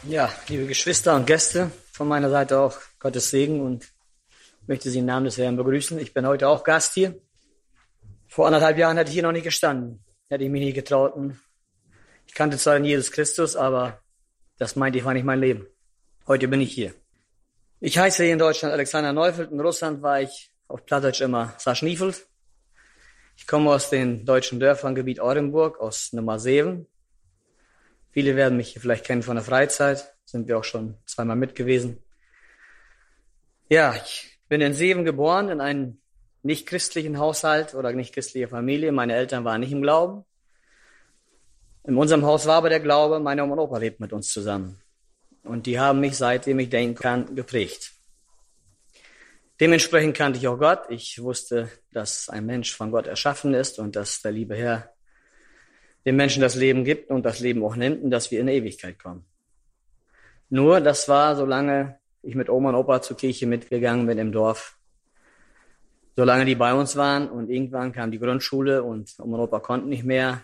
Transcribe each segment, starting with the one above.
Ja, liebe Geschwister und Gäste, von meiner Seite auch Gottes Segen und möchte Sie im Namen des Herrn begrüßen. Ich bin heute auch Gast hier. Vor 1,5 Jahren hätte ich hier noch nicht gestanden, hätte ich mich nie getraut. Ich kannte zwar Jesus Christus, aber das meinte ich war nicht mein Leben. Heute bin ich hier. Ich heiße hier in Deutschland Alexander Neufeld, in Russland war ich auf Plattdeutsch immer Saschniefeld. Ich komme aus den deutschen Dörfern Gebiet Orenburg, aus Nummer 7. Viele werden mich hier vielleicht kennen von der Freizeit, sind wir auch schon zweimal mit gewesen. Ja, ich bin in Seven geboren, in einem nicht christlichen Haushalt oder nicht christliche Familie. Meine Eltern waren nicht im Glauben. In unserem Haus war aber der Glaube, meine Oma und Opa lebt mit uns zusammen. Und die haben mich, seitdem ich denken kann, geprägt. Dementsprechend kannte ich auch Gott. Ich wusste, dass ein Mensch von Gott erschaffen ist und dass der liebe Herr dem Menschen das Leben gibt und das Leben auch nimmt und dass wir in die Ewigkeit kommen. Nur, das war, solange ich mit Oma und Opa zur Kirche mitgegangen bin im Dorf, solange die bei uns waren, und irgendwann kam die Grundschule und Oma und Opa konnten nicht mehr.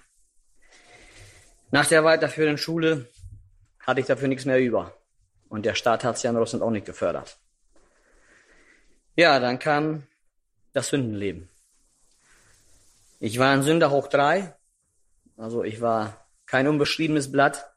Nach der weiterführenden Schule hatte ich dafür nichts mehr über. Und der Staat hat es ja in Russland auch nicht gefördert. Ja, dann kam das Sündenleben. Ich war ein Sünder hoch 3. Also ich war kein unbeschriebenes Blatt.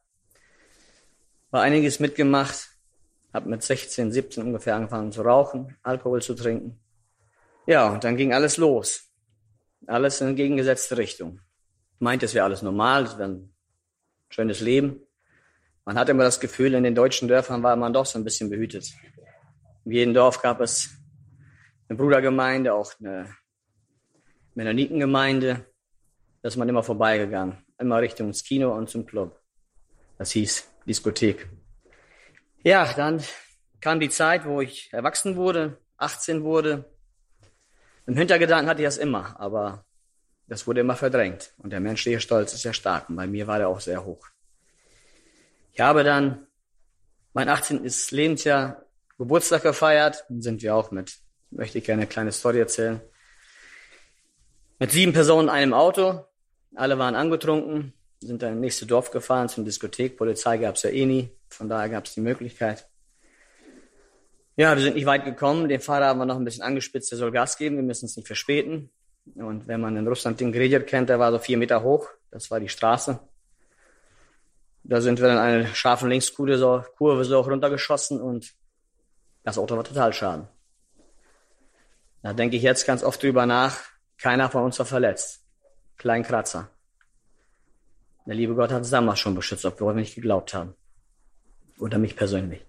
War einiges mitgemacht. Habe mit 16, 17 ungefähr angefangen zu rauchen, Alkohol zu trinken. Ja, und dann ging alles los. Alles in entgegengesetzte Richtung. Meinte, es wäre alles normal, es wäre ein schönes Leben. Man hatte immer das Gefühl, in den deutschen Dörfern war man doch so ein bisschen behütet. In jedem Dorf gab es eine Brudergemeinde, auch eine Mennonitengemeinde. Da ist man immer vorbeigegangen, immer Richtung ins Kino und zum Club. Das hieß Diskothek. Ja, dann kam die Zeit, wo ich erwachsen wurde, 18 wurde. Im Hintergedanken hatte ich das immer, aber das wurde immer verdrängt. Und der menschliche Stolz ist sehr stark. Und bei mir war der auch sehr hoch. Ich habe dann mein 18. Lebensjahr Geburtstag gefeiert. Dann sind wir auch möchte ich gerne eine kleine Story erzählen, mit 7 Personen in einem Auto. Alle waren angetrunken, sind dann ins nächste Dorf gefahren zur Diskothek. Polizei gab es ja eh nie, von daher gab es die Möglichkeit. Ja, wir sind nicht weit gekommen. Den Fahrer haben wir noch ein bisschen angespitzt, der soll Gas geben, wir müssen es nicht verspäten. Und wenn man in Russland den Gredier kennt, der war so 4 Meter hoch, das war die Straße. Da sind wir dann eine scharfe Linkskurve so auch runtergeschossen und das Auto war total schaden. Da denke ich jetzt ganz oft drüber nach, keiner von uns war verletzt. Kleinen Kratzer. Der liebe Gott hat es damals schon beschützt, obwohl wir nicht geglaubt haben. Oder mich persönlich.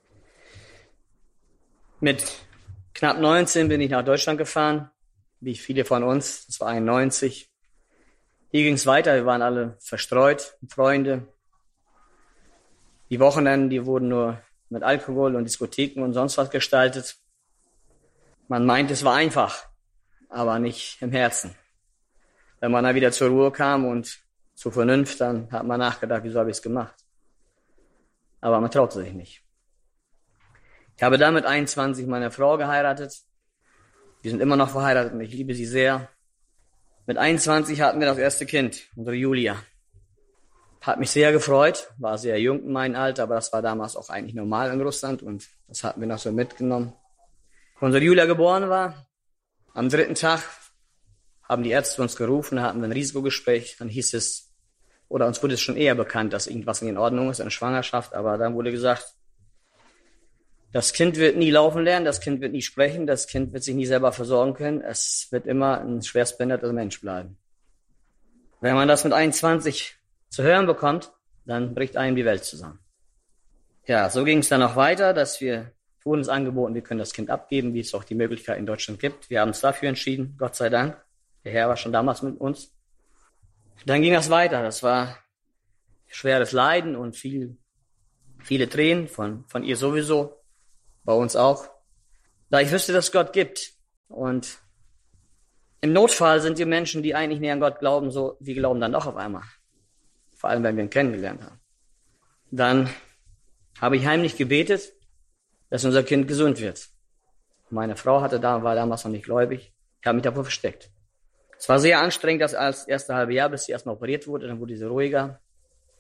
Mit knapp 19 bin ich nach Deutschland gefahren, wie viele von uns. Das war 91. Hier ging es weiter, wir waren alle verstreut, Freunde. Die Wochenenden, die wurden nur mit Alkohol und Diskotheken und sonst was gestaltet. Man meint, es war einfach, aber nicht im Herzen. Wenn man dann wieder zur Ruhe kam und zur Vernunft, dann hat man nachgedacht, wieso habe ich es gemacht? Aber man traute sich nicht. Ich habe dann mit 21 meine Frau geheiratet. Wir sind immer noch verheiratet und ich liebe sie sehr. Mit 21 hatten wir das erste Kind, unsere Julia. Hat mich sehr gefreut, war sehr jung in meinem Alter, aber das war damals auch eigentlich normal in Russland und das hatten wir noch so mitgenommen. Als unsere Julia geboren war, am 3. Tag haben die Ärzte uns gerufen, da hatten wir ein Risikogespräch, dann hieß es, oder uns wurde es schon eher bekannt, dass irgendwas nicht in Ordnung ist, eine Schwangerschaft, aber dann wurde gesagt, das Kind wird nie laufen lernen, das Kind wird nie sprechen, das Kind wird sich nie selber versorgen können, es wird immer ein schwerstbehinderter Mensch bleiben. Wenn man das mit 21 zu hören bekommt, dann bricht einem die Welt zusammen. Ja, so ging es dann auch weiter, dass wir wurden uns angeboten, wir können das Kind abgeben, wie es auch die Möglichkeit in Deutschland gibt. Wir haben uns dafür entschieden, Gott sei Dank. Der Herr war schon damals mit uns. Dann ging das weiter. Das war schweres Leiden und viele Tränen von ihr sowieso, bei uns auch. Da ich wüsste, dass es Gott gibt. Und im Notfall sind wir Menschen, die eigentlich näher an Gott glauben, so, wir glauben dann doch auf einmal. Vor allem, wenn wir ihn kennengelernt haben. Dann habe ich heimlich gebetet, dass unser Kind gesund wird. Meine Frau war damals noch nicht gläubig. Ich habe mich davor versteckt. Es war sehr anstrengend, das erste halbe Jahr, bis sie erstmal operiert wurde. Dann wurde sie ruhiger.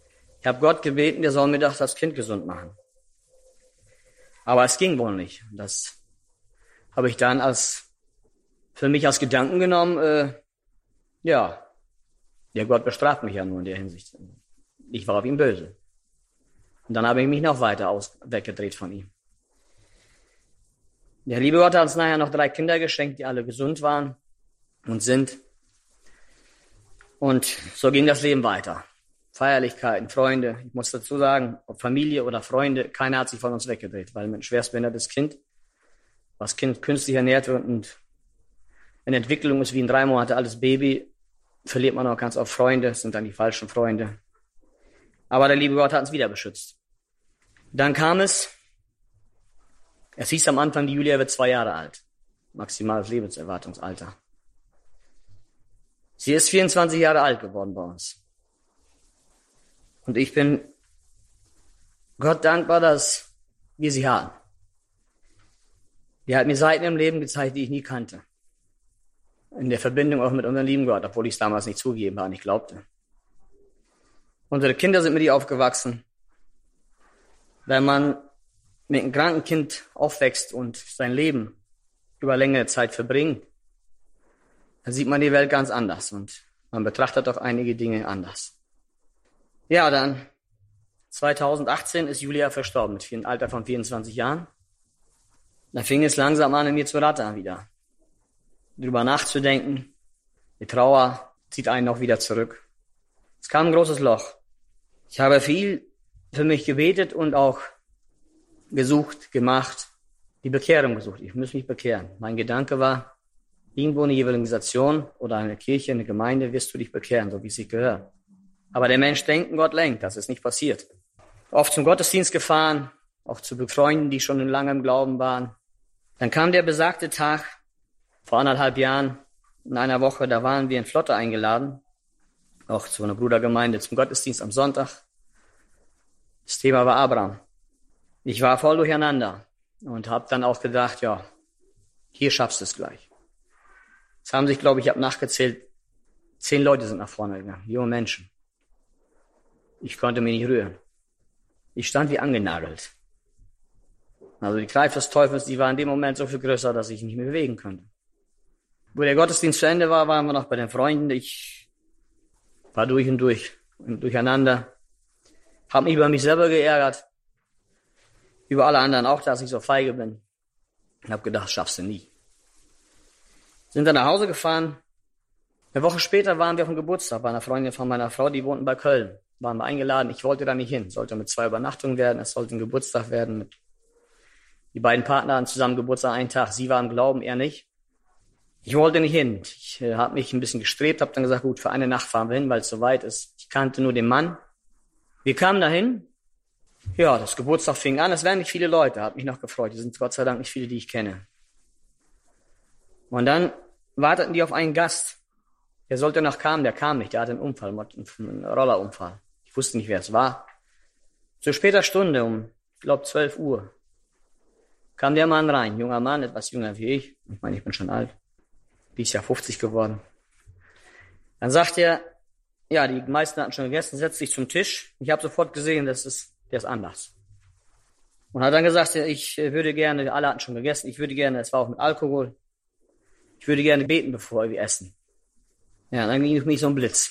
Ich habe Gott gebeten, der soll mir doch das Kind gesund machen. Aber es ging wohl nicht. Das habe ich dann für mich als Gedanken genommen, ja, der Gott bestraft mich ja nur in der Hinsicht. Ich war auf ihn böse. Und dann habe ich mich noch weiter weggedreht von ihm. Der liebe Gott hat uns nachher noch 3 Kinder geschenkt, die alle gesund waren und sind. Und so ging das Leben weiter. Feierlichkeiten, Freunde. Ich muss dazu sagen, ob Familie oder Freunde, keiner hat sich von uns weggedreht, weil ein schwerstbehindertes Kind, was Kind künstlich ernährt wird und in Entwicklung ist wie ein 3 Monate altes Baby, verliert man auch ganz oft Freunde, das sind dann die falschen Freunde. Aber der liebe Gott hat uns wieder beschützt. Dann kam es hieß am Anfang, die Julia wird 2 Jahre alt. Maximales Lebenserwartungsalter. Sie ist 24 Jahre alt geworden bei uns. Und ich bin Gott dankbar, dass wir sie haben. Die hat mir Seiten im Leben gezeigt, die ich nie kannte. In der Verbindung auch mit unserem lieben Gott, obwohl ich es damals nicht zugegeben habe, nicht glaubte. Unsere Kinder sind mit ihr aufgewachsen. Wenn man mit einem kranken Kind aufwächst und sein Leben über längere Zeit verbringt, dann sieht man die Welt ganz anders und man betrachtet auch einige Dinge anders. Ja, dann 2018 ist Julia verstorben mit einem Alter von 24 Jahren. Da fing es langsam an, in mir zu rattern wieder. Drüber nachzudenken. Die Trauer zieht einen auch wieder zurück. Es kam ein großes Loch. Ich habe viel für mich gebetet und auch gesucht, gemacht, die Bekehrung gesucht. Ich muss mich bekehren. Mein Gedanke war, irgendwo eine Evangelisation oder eine Kirche, eine Gemeinde, wirst du dich bekehren, so wie es sich gehört. Aber der Mensch denkt und Gott lenkt, das ist nicht passiert. Oft zum Gottesdienst gefahren, auch zu Freunden, die schon lange im Glauben waren. Dann kam der besagte Tag, vor 1,5 Jahren, in einer Woche, da waren wir in Flotte eingeladen, auch zu einer Brudergemeinde zum Gottesdienst am Sonntag. Das Thema war Abraham. Ich war voll durcheinander und habe dann auch gedacht, ja, hier schaffst du es gleich. Es haben sich, glaube ich, habe nachgezählt, 10 Leute sind nach vorne gegangen, junge Menschen. Ich konnte mich nicht rühren. Ich stand wie angenagelt. Also die Kraft des Teufels, die war in dem Moment so viel größer, dass ich nicht mehr bewegen konnte. Wo der Gottesdienst zu Ende war, waren wir noch bei den Freunden. Ich war durch und durcheinander. Habe mich über mich selber geärgert. Über alle anderen auch, dass ich so feige bin. Ich habe gedacht, schaffst du nie. Sind dann nach Hause gefahren. Eine Woche später waren wir auf dem Geburtstag bei einer Freundin von meiner Frau, die wohnten bei Köln. Waren wir eingeladen. Ich wollte da nicht hin. Sollte mit 2 Übernachtungen werden. Es sollte ein Geburtstag werden. Die beiden Partner hatten zusammen Geburtstag einen Tag. Sie war im Glauben, er nicht. Ich wollte nicht hin. Ich habe mich ein bisschen gestrebt, habe dann gesagt, gut, für eine Nacht fahren wir hin, weil es so weit ist. Ich kannte nur den Mann. Wir kamen dahin. Ja, das Geburtstag fing an. Es waren nicht viele Leute, hat mich noch gefreut. Es sind Gott sei Dank nicht viele, die ich kenne. Und dann warteten die auf einen Gast. Der sollte noch kommen, der kam nicht. Der hatte einen Unfall, einen Rollerunfall. Ich wusste nicht, wer es war. Zu später Stunde, um, ich glaube, 12 Uhr, kam der Mann rein. Junger Mann, etwas jünger wie ich. Ich meine, ich bin schon alt. Dieses Jahr 50 geworden. Dann sagt er, ja, die meisten hatten schon gegessen, setzt sich zum Tisch. Ich habe sofort gesehen, der ist anders. Und hat dann gesagt, ich würde gerne, alle hatten schon gegessen, ich würde gerne, es war auch mit Alkohol, ich würde gerne beten, bevor wir essen. Ja, dann ging es mich so ein Blitz.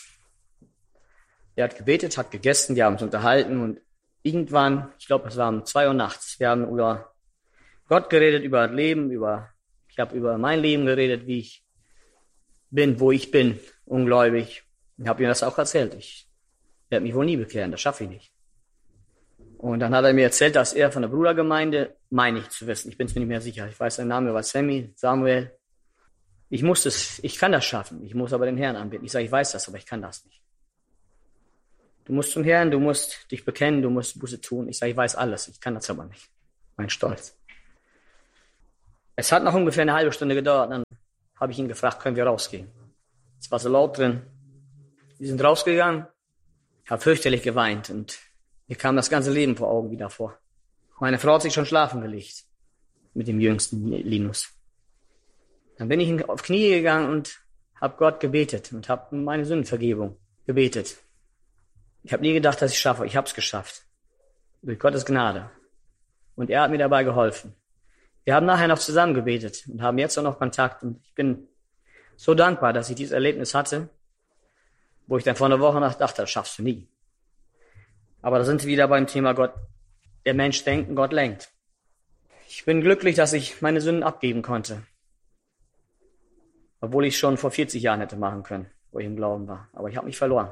Er hat gebetet, hat gegessen, wir haben uns unterhalten und irgendwann, ich glaube, es war um 2 Uhr nachts, wir haben über Gott geredet, über Leben, ich habe über mein Leben geredet, wie ich bin, wo ich bin, ungläubig. Ich habe ihm das auch erzählt. Ich werde mich wohl nie bekehren, das schaffe ich nicht. Und dann hat er mir erzählt, dass er von der Brudergemeinde, meine ich zu wissen, ich bin es mir nicht mehr sicher, ich weiß, sein Name war Samuel. Ich kann das schaffen, ich muss aber den Herrn anbeten. Ich sage, ich weiß das, aber ich kann das nicht. Du musst zum Herrn, du musst dich bekennen, du musst Buße tun. Ich sage, ich weiß alles, ich kann das aber nicht. Mein Stolz. Es hat noch ungefähr eine halbe Stunde gedauert, dann habe ich ihn gefragt, können wir rausgehen? Es war so laut drin. Wir sind rausgegangen, ich habe fürchterlich geweint und mir kam das ganze Leben vor Augen wieder vor. Meine Frau hat sich schon schlafen gelegt mit dem jüngsten Linus. Dann bin ich auf Knie gegangen und habe Gott gebetet und habe meine Sündenvergebung gebetet. Ich habe nie gedacht, dass ich es schaffe. Ich habe es geschafft. Durch Gottes Gnade. Und er hat mir dabei geholfen. Wir haben nachher noch zusammen gebetet und haben jetzt auch noch Kontakt. Und ich bin so dankbar, dass ich dieses Erlebnis hatte, wo ich dann vor einer Woche nach dachte, das schaffst du nie. Aber da sind wir wieder beim Thema Gott. Der Mensch denkt und Gott lenkt. Ich bin glücklich, dass ich meine Sünden abgeben konnte. Obwohl ich schon vor 40 Jahren hätte machen können, wo ich im Glauben war. Aber ich habe mich verloren.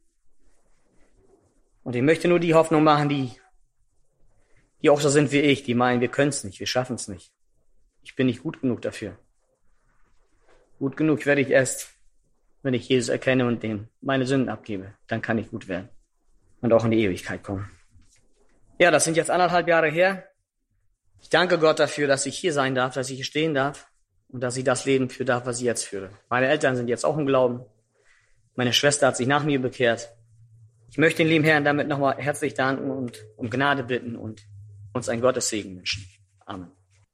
Und ich möchte nur die Hoffnung machen, die auch so sind wie ich, die meinen, wir können es nicht, wir schaffen es nicht. Ich bin nicht gut genug dafür. Gut genug werde ich erst, wenn ich Jesus erkenne und dem meine Sünden abgebe. Dann kann ich gut werden und auch in die Ewigkeit kommen. Ja, das sind jetzt 1,5 Jahre her. Ich danke Gott dafür, dass ich hier sein darf, dass ich hier stehen darf und dass ich das Leben führen darf, was ich jetzt führe. Meine Eltern sind jetzt auch im Glauben. Meine Schwester hat sich nach mir bekehrt. Ich möchte den lieben Herrn damit nochmal herzlich danken und um Gnade bitten und uns einen Gottessegen wünschen. Amen.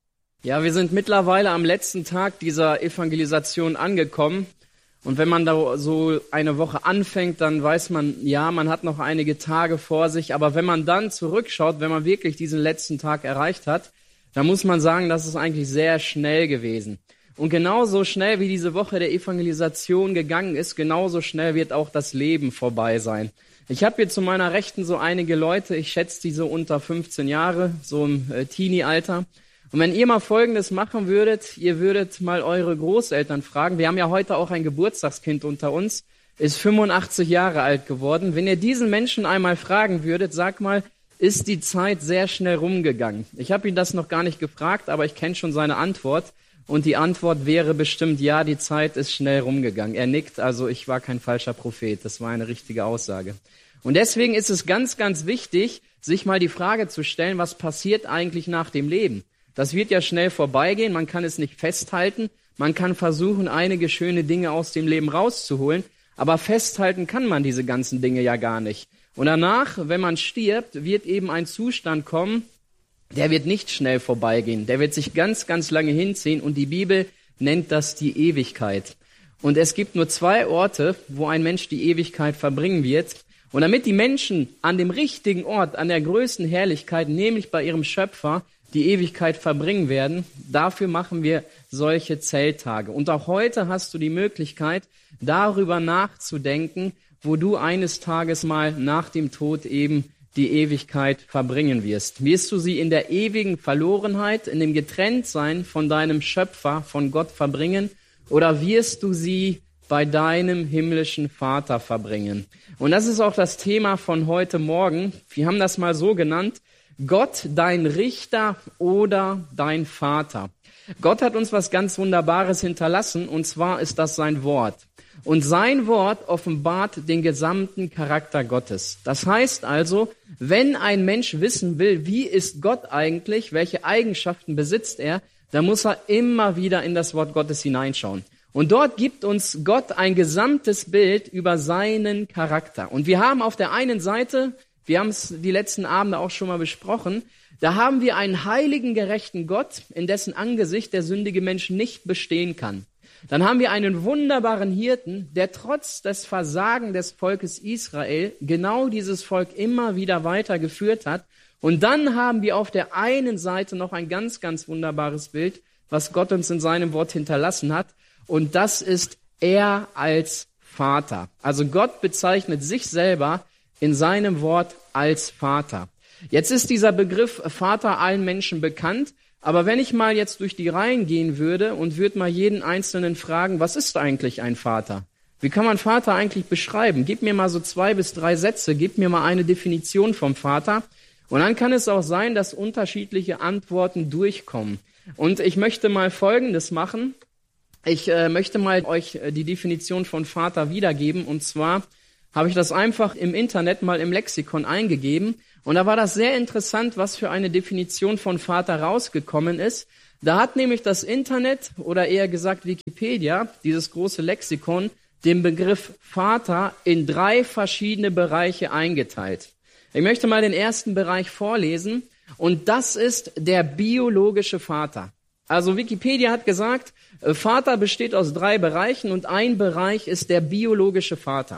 Ja, wir sind mittlerweile am letzten Tag dieser Evangelisation angekommen. Und wenn man da so eine Woche anfängt, dann weiß man, ja, man hat noch einige Tage vor sich. Aber wenn man dann zurückschaut, wenn man wirklich diesen letzten Tag erreicht hat, dann muss man sagen, das ist eigentlich sehr schnell gewesen. Und genauso schnell wie diese Woche der Evangelisation gegangen ist, genauso schnell wird auch das Leben vorbei sein. Ich habe hier zu meiner Rechten so einige Leute, ich schätze die so unter 15 Jahre, so im Teenie-Alter. Und wenn ihr mal Folgendes machen würdet, ihr würdet mal eure Großeltern fragen, wir haben ja heute auch ein Geburtstagskind unter uns, ist 85 Jahre alt geworden. Wenn ihr diesen Menschen einmal fragen würdet, sag mal, ist die Zeit sehr schnell rumgegangen? Ich habe ihn das noch gar nicht gefragt, aber ich kenne schon seine Antwort. Und die Antwort wäre bestimmt, ja, die Zeit ist schnell rumgegangen. Er nickt, also ich war kein falscher Prophet. Das war eine richtige Aussage. Und deswegen ist es ganz, ganz wichtig, sich mal die Frage zu stellen, was passiert eigentlich nach dem Leben? Das wird ja schnell vorbeigehen, man kann es nicht festhalten. Man kann versuchen, einige schöne Dinge aus dem Leben rauszuholen. Aber festhalten kann man diese ganzen Dinge ja gar nicht. Und danach, wenn man stirbt, wird eben ein Zustand kommen, der wird nicht schnell vorbeigehen. Der wird sich ganz, ganz lange hinziehen und die Bibel nennt das die Ewigkeit. Und es gibt nur 2 Orte, wo ein Mensch die Ewigkeit verbringen wird. Und damit die Menschen an dem richtigen Ort, an der größten Herrlichkeit, nämlich bei ihrem Schöpfer, die Ewigkeit verbringen werden, dafür machen wir solche Zelttage. Und auch heute hast du die Möglichkeit, darüber nachzudenken, wo du eines Tages mal nach dem Tod eben die Ewigkeit verbringen wirst. Wirst du sie in der ewigen Verlorenheit, in dem Getrenntsein von deinem Schöpfer, von Gott verbringen, oder wirst du sie bei deinem himmlischen Vater verbringen? Und das ist auch das Thema von heute Morgen. Wir haben das mal so genannt: Gott, dein Richter oder dein Vater. Gott hat uns was ganz Wunderbares hinterlassen, und zwar ist das sein Wort. Und sein Wort offenbart den gesamten Charakter Gottes. Das heißt also, wenn ein Mensch wissen will, wie ist Gott eigentlich, welche Eigenschaften besitzt er, dann muss er immer wieder in das Wort Gottes hineinschauen. Und dort gibt uns Gott ein gesamtes Bild über seinen Charakter. Und wir haben auf der einen Seite, wir haben es die letzten Abende auch schon mal besprochen, da haben wir einen heiligen, gerechten Gott, in dessen Angesicht der sündige Mensch nicht bestehen kann. Dann haben wir einen wunderbaren Hirten, der trotz des Versagens des Volkes Israel genau dieses Volk immer wieder weitergeführt hat. Und dann haben wir auf der einen Seite noch ein ganz, ganz wunderbares Bild, was Gott uns in seinem Wort hinterlassen hat. Und das ist er als Vater. Also Gott bezeichnet sich selber in seinem Wort als Vater. Jetzt ist dieser Begriff Vater allen Menschen bekannt. Aber wenn ich mal jetzt durch die Reihen gehen würde und würde mal jeden Einzelnen fragen, was ist eigentlich ein Vater? Wie kann man Vater eigentlich beschreiben? Gib mir mal so 2 bis 3 Sätze, gib mir mal eine Definition vom Vater. Und dann kann es auch sein, dass unterschiedliche Antworten durchkommen. Und ich möchte mal Folgendes machen. Ich möchte mal euch die Definition von Vater wiedergeben. Und zwar habe ich das einfach im Internet mal im Lexikon eingegeben. Und da war das sehr interessant, was für eine Definition von Vater rausgekommen ist. Da hat nämlich das Internet, oder eher gesagt Wikipedia, dieses große Lexikon, den Begriff Vater in 3 verschiedene Bereiche eingeteilt. Ich möchte mal den ersten Bereich vorlesen, und das ist der biologische Vater. Also Wikipedia hat gesagt, Vater besteht aus 3 Bereichen und ein Bereich ist der biologische Vater.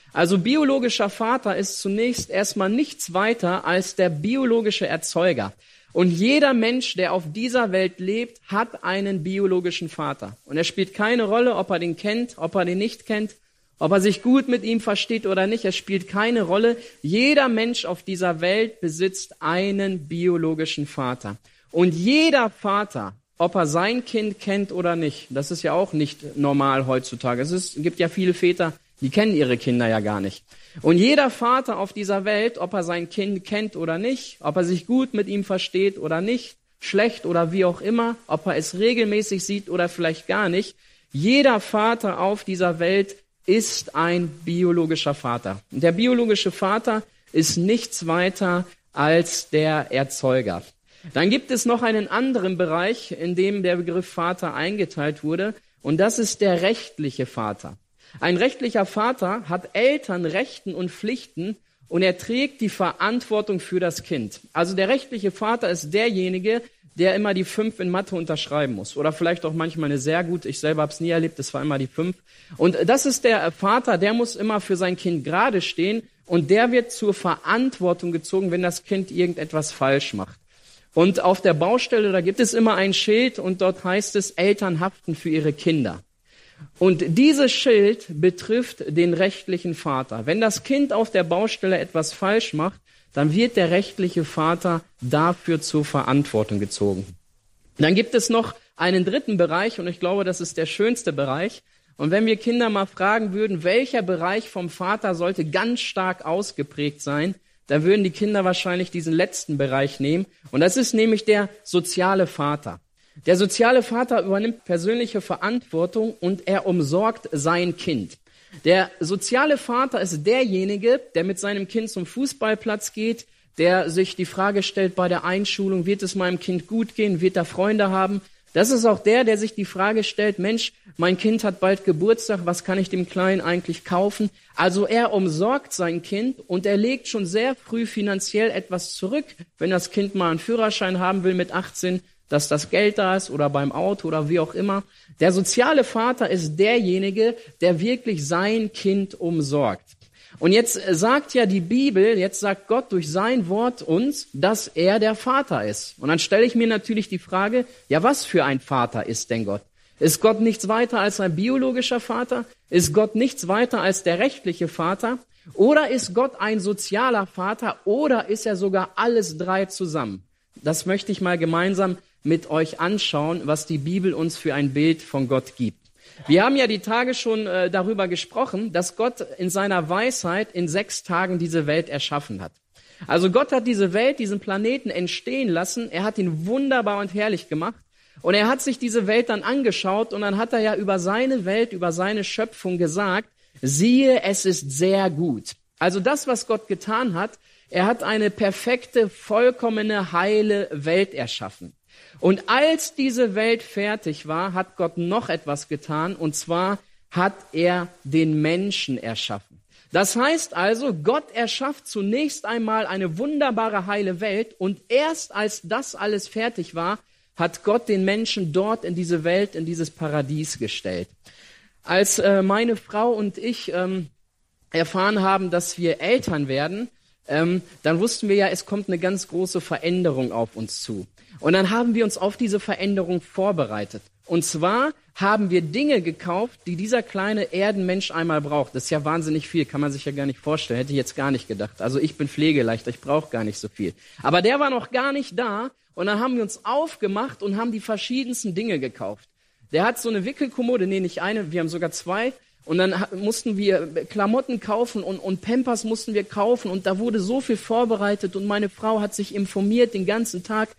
Also biologischer Vater ist zunächst erstmal nichts weiter als der biologische Erzeuger. Und jeder Mensch, der auf dieser Welt lebt, hat einen biologischen Vater. Und es spielt keine Rolle, ob er den kennt, ob er den nicht kennt, ob er sich gut mit ihm versteht oder nicht. Es spielt keine Rolle. Jeder Mensch auf dieser Welt besitzt einen biologischen Vater. Und jeder Vater, ob er sein Kind kennt oder nicht, das ist ja auch nicht normal heutzutage. Es gibt ja viele Väter, die kennen ihre Kinder ja gar nicht. Und jeder Vater auf dieser Welt, ob er sein Kind kennt oder nicht, ob er sich gut mit ihm versteht oder nicht, schlecht oder wie auch immer, ob er es regelmäßig sieht oder vielleicht gar nicht, jeder Vater auf dieser Welt ist ein biologischer Vater. Und der biologische Vater ist nichts weiter als der Erzeuger. Dann gibt es noch einen anderen Bereich, in dem der Begriff Vater eingeteilt wurde, und das ist der rechtliche Vater. Ein rechtlicher Vater hat Eltern, Rechten und Pflichten und er trägt die Verantwortung für das Kind. Also der rechtliche Vater ist derjenige, der immer die 5 in Mathe unterschreiben muss. Oder vielleicht auch manchmal eine sehr gute, ich selber habe es nie erlebt, das war immer die 5. Und das ist der Vater, der muss immer für sein Kind gerade stehen und der wird zur Verantwortung gezogen, wenn das Kind irgendetwas falsch macht. Und auf der Baustelle, da gibt es immer ein Schild und dort heißt es, Eltern haften für ihre Kinder. Und dieses Schild betrifft den rechtlichen Vater. Wenn das Kind auf der Baustelle etwas falsch macht, dann wird der rechtliche Vater dafür zur Verantwortung gezogen. Dann gibt es noch einen dritten Bereich und ich glaube, das ist der schönste Bereich. Und wenn wir Kinder mal fragen würden, welcher Bereich vom Vater sollte ganz stark ausgeprägt sein, da würden die Kinder wahrscheinlich diesen letzten Bereich nehmen. Und das ist nämlich der soziale Vater. Der soziale Vater übernimmt persönliche Verantwortung und er umsorgt sein Kind. Der soziale Vater ist derjenige, der mit seinem Kind zum Fußballplatz geht, der sich die Frage stellt bei der Einschulung, wird es meinem Kind gut gehen, wird er Freunde haben? Das ist auch der sich die Frage stellt, Mensch, mein Kind hat bald Geburtstag, was kann ich dem Kleinen eigentlich kaufen? Also er umsorgt sein Kind und er legt schon sehr früh finanziell etwas zurück, wenn das Kind mal einen Führerschein haben will mit 18, dass das Geld da ist oder beim Auto oder wie auch immer. Der soziale Vater ist derjenige, der wirklich sein Kind umsorgt. Und jetzt sagt ja die Bibel, jetzt sagt Gott durch sein Wort uns, dass er der Vater ist. Und dann stelle ich mir natürlich die Frage, ja, was für ein Vater ist denn Gott? Ist Gott nichts weiter als ein biologischer Vater? Ist Gott nichts weiter als der rechtliche Vater? Oder ist Gott ein sozialer Vater? Oder ist er sogar alles drei zusammen? Das möchte ich mal gemeinsam mit euch anschauen, was die Bibel uns für ein Bild von Gott gibt. Wir haben ja die Tage schon darüber gesprochen, dass Gott in seiner Weisheit in 6 Tagen diese Welt erschaffen hat. Also Gott hat diese Welt, diesen Planeten entstehen lassen. Er hat ihn wunderbar und herrlich gemacht. Und er hat sich diese Welt dann angeschaut und dann hat er ja über seine Welt, über seine Schöpfung gesagt, siehe, es ist sehr gut. Also das, was Gott getan hat, er hat eine perfekte, vollkommene, heile Welt erschaffen. Und als diese Welt fertig war, hat Gott noch etwas getan, und zwar hat er den Menschen erschaffen. Das heißt also, Gott erschafft zunächst einmal eine wunderbare, heile Welt, und erst als das alles fertig war, hat Gott den Menschen dort in diese Welt, in dieses Paradies gestellt. Als meine Frau und ich erfahren haben, dass wir Eltern werden, dann wussten wir ja, es kommt eine ganz große Veränderung auf uns zu. Und dann haben wir uns auf diese Veränderung vorbereitet. Und zwar haben wir Dinge gekauft, die dieser kleine Erdenmensch einmal braucht. Das ist ja wahnsinnig viel, kann man sich ja gar nicht vorstellen. Hätte ich jetzt gar nicht gedacht. Also ich bin pflegeleichter, ich brauche gar nicht so viel. Aber der war noch gar nicht da. Und dann haben wir uns aufgemacht und haben die verschiedensten Dinge gekauft. Der hat so eine Wickelkommode, nee, nicht eine, wir haben sogar 2. Und dann mussten wir Klamotten kaufen und Pampers mussten wir kaufen. Und da wurde so viel vorbereitet. Und meine Frau hat sich informiert den ganzen Tag,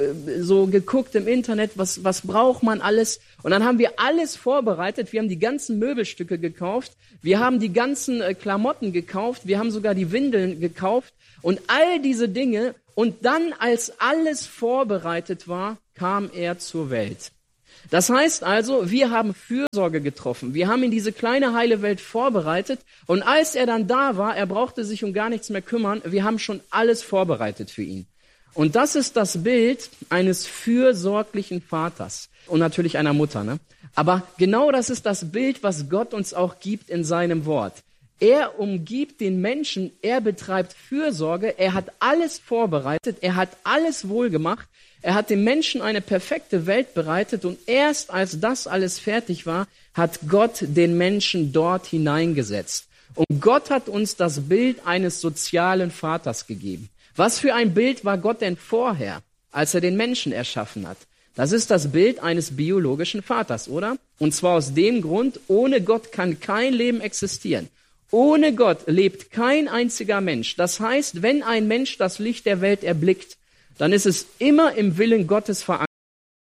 so geguckt im Internet, was braucht man alles. Und dann haben wir alles vorbereitet. Wir haben die ganzen Möbelstücke gekauft. Wir haben die ganzen Klamotten gekauft. Wir haben sogar die Windeln gekauft. Und all diese Dinge. Und dann, als alles vorbereitet war, kam er zur Welt. Das heißt also, wir haben Fürsorge getroffen. Wir haben ihn diese kleine heile Welt vorbereitet. Und als er dann da war, er brauchte sich um gar nichts mehr kümmern. Wir haben schon alles vorbereitet für ihn. Und das ist das Bild eines fürsorglichen Vaters. Und natürlich einer Mutter, ne? Aber genau das ist das Bild, was Gott uns auch gibt in seinem Wort. Er umgibt den Menschen, er betreibt Fürsorge, er hat alles vorbereitet, er hat alles wohlgemacht, er hat dem Menschen eine perfekte Welt bereitet und erst als das alles fertig war, hat Gott den Menschen dort hineingesetzt. Und Gott hat uns das Bild eines sozialen Vaters gegeben. Was für ein Bild war Gott denn vorher, als er den Menschen erschaffen hat? Das ist das Bild eines biologischen Vaters, oder? Und zwar aus dem Grund, ohne Gott kann kein Leben existieren. Ohne Gott lebt kein einziger Mensch. Das heißt, wenn ein Mensch das Licht der Welt erblickt, dann ist es immer im Willen Gottes verankert.